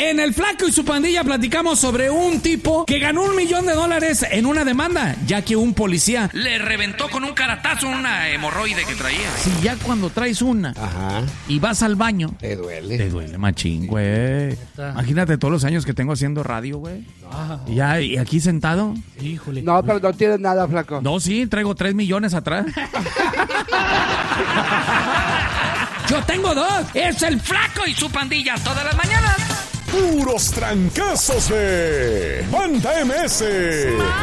En El Flaco y su pandilla platicamos sobre un tipo que ganó $1 millón en una demanda, ya que un policía le reventó con un caratazo una hemorroide que traía. Si ya cuando traes una y vas al baño, te duele machín, güey. Imagínate todos los años que tengo haciendo radio, güey. Y aquí sentado. Híjole. No, pero no tienes nada, Flaco. No, sí, traigo 3 millones atrás. Yo tengo 2. Es El Flaco y su pandilla todas las mañanas. Puros trancazos de Banda MS.